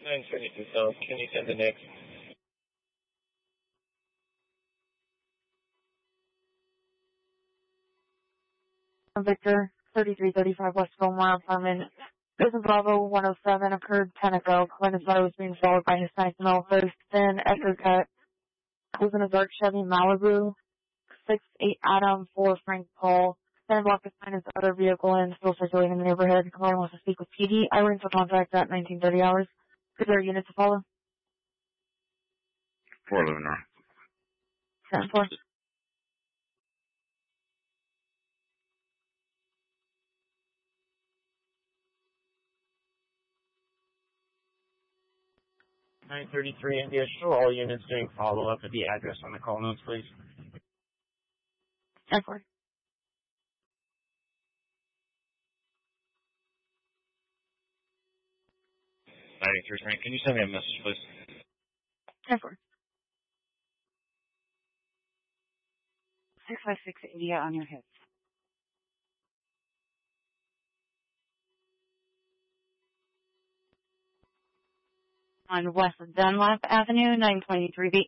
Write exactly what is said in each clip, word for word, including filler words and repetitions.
nine seventy-two South, can you send the next? Victor, thirty-three thirty-five West Fillmore apartment. Prison Bravo one oh seven occurred ten ago. Clinton's daughter was being followed by his nice middle first, then Edgar cut. Was in a dark Chevy Malibu. six eight Adam, four Frank Paul. Then blocked behind his other vehicle and still circulating in the neighborhood. Caller wants to speak with P D. I ring for contact at nineteen thirty hours. Is there a unit to follow? four eleven North. ten four. nine thirty-three India, show all units doing follow-up at the address on the call notes, please. ten four. ninety-three Frank, can you send me a message, please? ten four. six five six India on your hips. On West Dunlap Avenue, nine twenty-three B.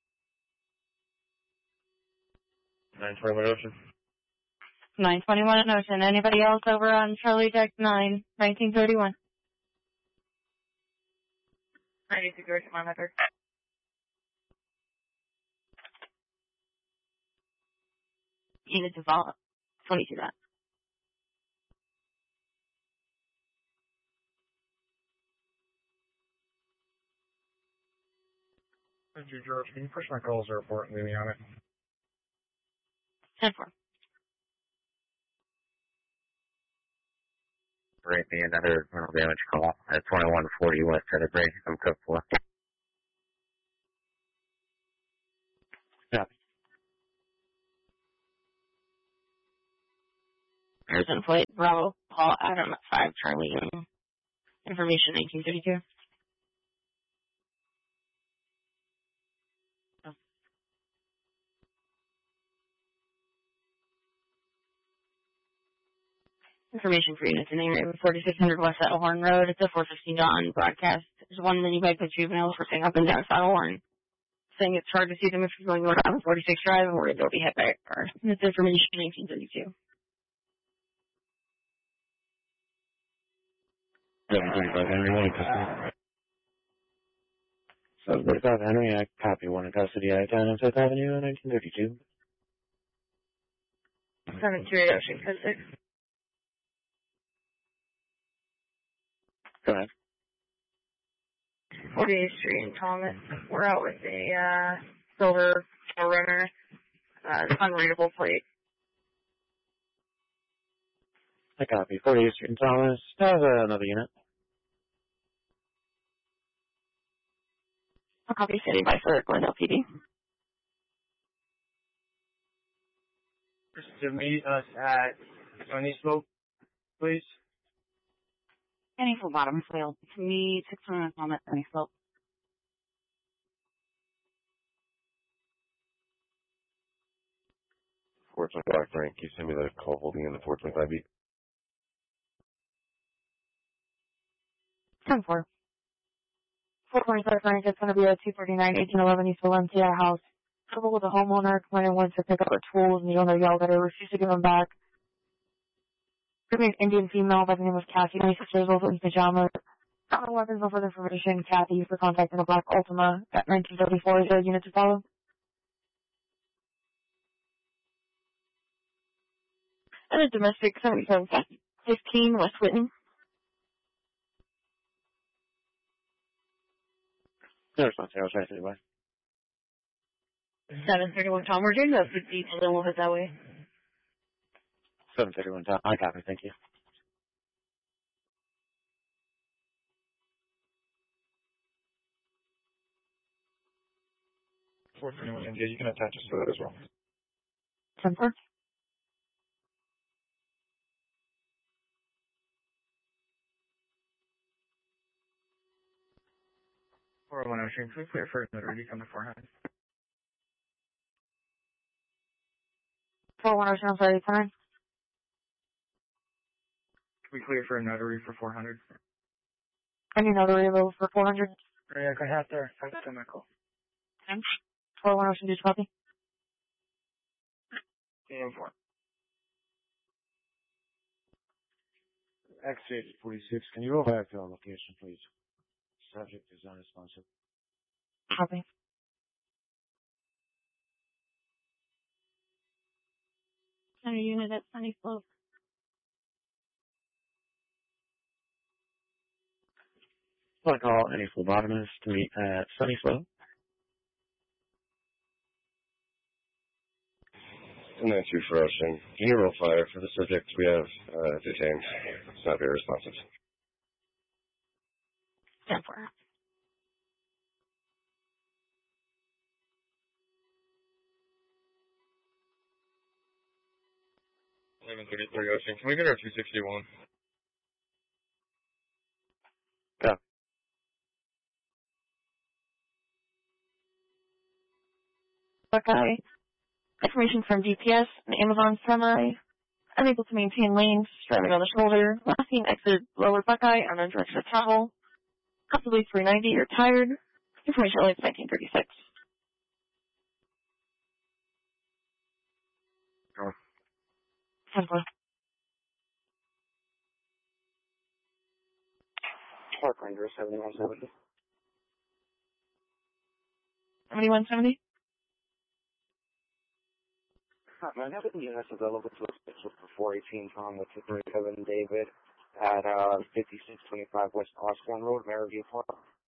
nine twenty-one Ocean. nine twenty-one Ocean. Anybody else over on Charlie Deck nine, nineteen thirty-one? I need to go to my mother. Unit to follow. twenty-two that. Andrew George, can you push my calls to report and leave me on it? ten four. Right, me another mental damage call at twenty-one forty West Edinburgh. I'm cooked for. Copy. Prison plate Bravo Paul Adam at five Charlie Young. Information nineteen thirty-two. Information for units in the area of forty-six hundred West Saddlehorn Road. It's a four fifteen dawn broadcast. There's one minibike with juveniles for up and down Saddlehorn, saying it's hard to see them if you're going north on forty-six Drive and worried they'll be hit by a car. That's information nineteen thirty-two. seven thirty-five Henry, one in custody. seven thirty-five Henry, I copy one in custody at ten on Fifth Avenue, nineteen thirty-two. seven two eight Ocean Code six. Go ahead. forty-eighth Street in Thomas. We're out with a uh, silver runner, uh, unreadable plate. I copy. forty-eighth Street in Thomas. Have uh, another unit. I'll copy City by Sir Glendale P D. Just to meet us at Sunny Slope, please. Any full bottom failed. To me, six hundred on that Sunny Slope. four twenty-five Frank, can you send me the call holding in the four twenty-five B? ten four. four twenty-five Frank, it's going to be at two thirty-nine eighteen eleven East Valencia House. Trouble with a homeowner. Client went to pick up her tools and the owner yelled at her, refused to give them back. Could be an Indian female by the name of Kathy, twenty-six years old, in pajamas. Got no weapons, no further information. Kathy for contacting a black Ultima at nineteen thirty-four. Is there a unit to follow? And a domestic seventy-seven fifteen West Whitney. No response here. I was trying to say why. seven thirty-one Tom. We're doing the fifty, and then we'll head that way. seven thirty-one Tom. I copy. Thank you. four twenty-one India, you can attach us to that as well. ten four. four oh one Ocean, please clear for another come to four hundred. four oh one Ocean, I'm sorry, time. We clear for a notary for four hundred. Any another available for four hundred? Yeah, go ahead there. Five chemical. four one Ocean, did you copy? C M four. X H forty-six, can you go back to our location, please? Subject is unresponsive. Copy. Center unit at Sunny Slope. I'll call any phlebotomist to meet at Sunny Slope. And then two for Ocean. Can you roll fire for the subject we have uh, detained? It's not very responsive. ten four. eleven thirty-three Ocean. Can we get our two sixty-one? Yeah. Buckeye. Information from G P S and Amazon Semi. Unable to maintain lanes, driving on the shoulder. Last seen exit lower Buckeye on a direction of travel. Possibly three ninety or tired. Information relates nineteen thirty-six. Oh. ten four. Park Ranger seventy-one seventy. seventy-one seventy? Hi, man. I have any units available to us for four eighteen Tom with two thirty-seven David at uh, fifty-six twenty-five West Osborne Road, Maryview Park.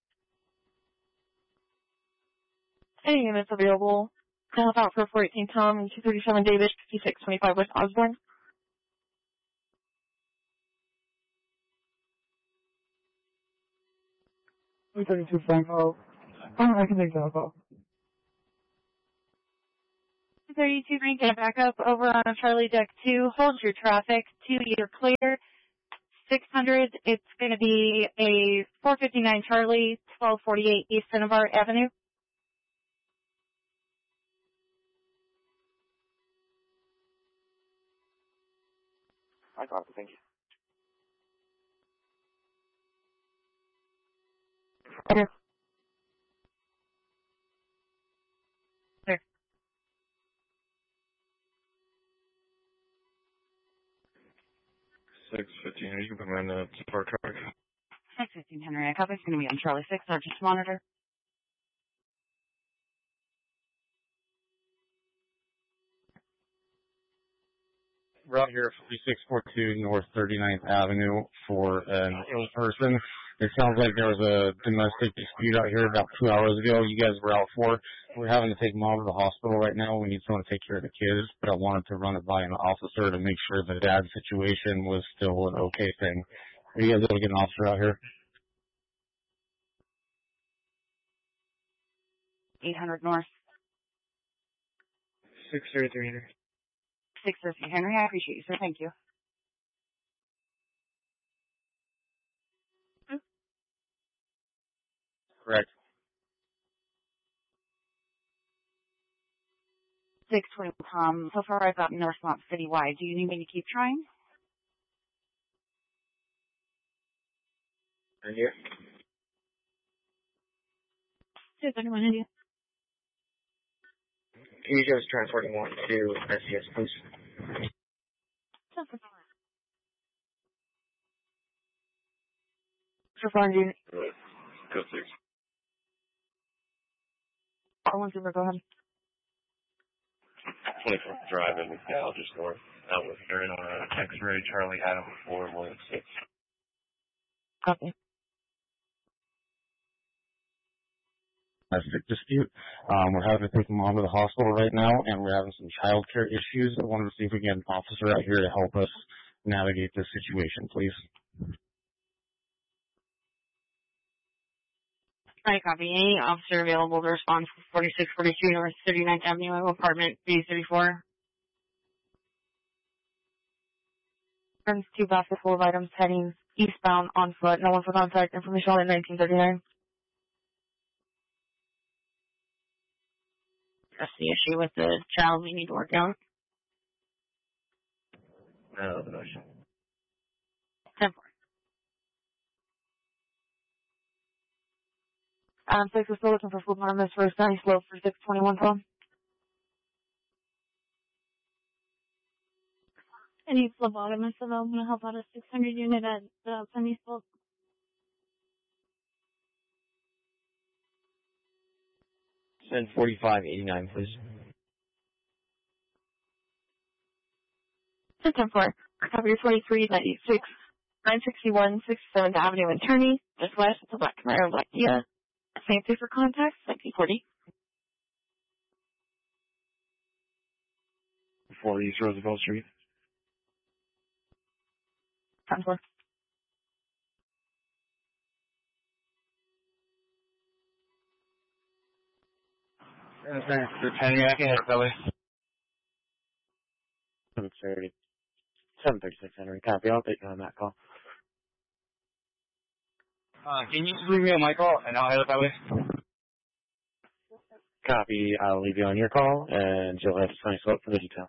Any units available to help out for four eighteen Tom and two thirty-seven David, fifty-six twenty-five West Osborne? three thirty-two Franco. Oh, I can take that call. thirty-two Green, get a backup over on Charlie Deck two. Hold your traffic. two, you're clear. six hundred, it's going to be a four fifty-nine Charlie, twelve forty-eight East Cinnabar Avenue. I got it. Thank you. Okay. six fifteen. You can put mine in the park truck. six fifteen Henry, I copy. It's going to be on Charlie six, or just monitor. We're out here at fifty-six forty-two North thirty-ninth Avenue for an ill person. It sounds like there was a domestic dispute out here about two hours ago. You guys were out for. We're having to take mom to the hospital right now. We need someone to take care of the kids, but I wanted to run it by an officer to make sure the dad's situation was still an okay thing. Are you guys able to get an officer out here? eight hundred North. six thirty-three Henry. six fifty Henry, I appreciate you, sir. Thank you. Correct. six twenty Tom. So far I've gotten no response citywide. Do you need me to keep trying? Right here. Does anyone in you? Can you just transport one to S C S, please? For finding. Go six. I want to go ahead. twenty-fourth Drive in McDowell, just north. Out with her in on uh, X-ray Charlie Adam four one six. Copy. Domestic dispute. Um, we're having to take mom to the hospital right now, and we're having some child care issues. I wanted to see if we can get an officer out here to help us navigate this situation, please. I copy. Any officer available to respond to forty-six forty-two North thirty-ninth Avenue, apartment B thirty-four. Turns two baskets full of items heading eastbound on foot. No one for contact. Information on nineteen thirty-nine. That's the issue with the child we need to work out. No, no, no. ten four. Um, six is still looking for phlebotomist for a sunny slope for six twenty-one Tom. Any phlebotomist available to help out a six hundred unit at the Sunny Slope? Send forty-five eighty-nine, please. System four, copy twenty-three ninety-six, nine sixty-one, sixty-seventh Avenue in Turney, just west of the Black Camaro Black Kia. Same thing for contacts, nineteen forty. four East Roosevelt Street. Time for. For Penny, I can hit Billy. seven thirty. seven thirty-six, Henry. Copy. I'll take you on that call. Uh, can you just leave me on my call, and I'll head up that way? Copy. I'll leave you on your call, and you'll have to sign us up for the detail.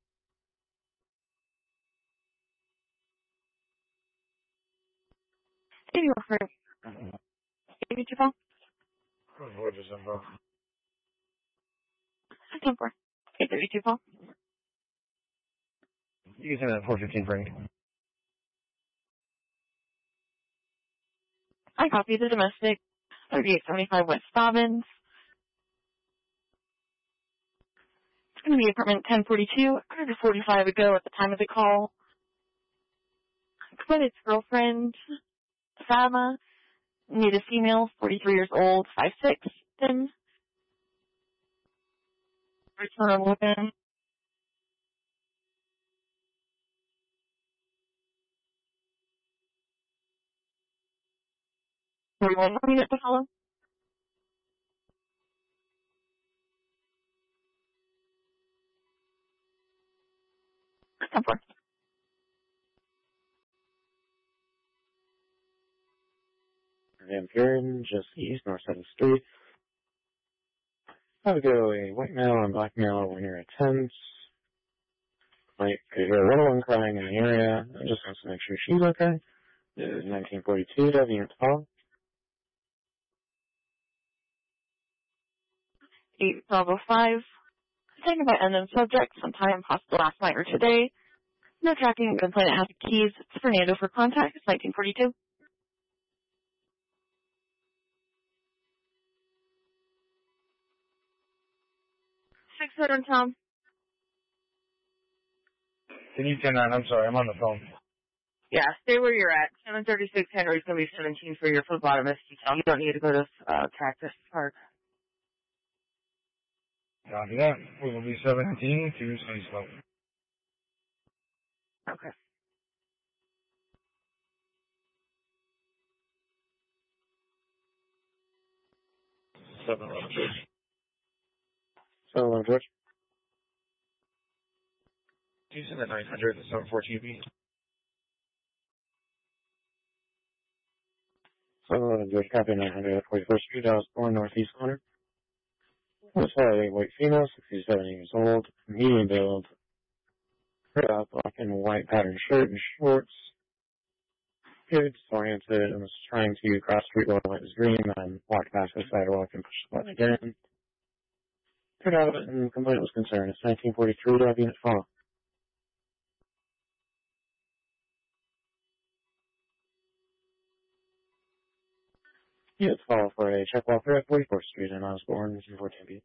eighty-one for eighty-two phone. What is info? System four, eight thirty-two phone. You can send that four fifteen for me. I copy the domestic, thirty-eight seventy-five West Dobbins. It's going to be apartment ten forty-two, one hundred forty-five ago at the time of the call. But its girlfriend, Sama, need a female, forty-three years old, five six, then return weapon. forty-one minutes to follow. Come for. Van Buren, just east, north side of the street. I would go a white male and black male. We're near a tent. Might could hear a little one crying in the area. I just wants to make sure she's okay. It is nineteen forty-two, W unit call. eight Bravo five. Taken by unknown subject sometime possible last night or today. No tracking. Complainant has the keys. It's Fernando for contact. It's nineteen forty-two. six hundred Tom. Can you ten nine? I'm sorry, I'm on the phone. Yeah, stay where you're at. seven thirty-six Henry's going to be seventeen for your phlebotomist detail. You don't need to go to uh, Cactus Park. Copy that. We will be seventeen to Sunny Slope. Okay. seven eleven George. seven eleven George. Can you send that nine hundred to seven fourteen B? seven eleven George, copy nine hundred at forty-first Street, Osborne, Northeast corner. Let's have a white female, sixty-seven years old, medium build, red black and white patterned shirt and shorts. Good, disoriented, and was trying to cross street while the light was green, then walked past the sidewalk and pushed the button again. Turned out of it, and complaint was concerned. It's nineteen forty-three, W unit follow. Units follow for a check walker at forty-fourth Street in Osborne, fourteen B.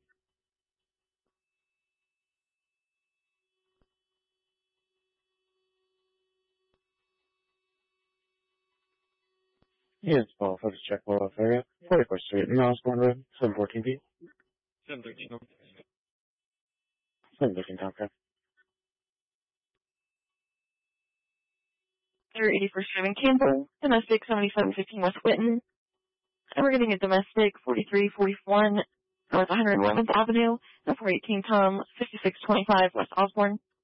Units follow for the check walk area, forty-fourth Street in Osborne Road, seven fourteen B. seven thirteen. seven thirteen Tomcat. They're eighty-first Street in Campbell, domestic seventy-seven fifteen West Whitten. And we're getting a domestic forty-three forty-one North one hundred eleventh Avenue, and four eighteen Tom, fifty-six twenty-five West Osborne.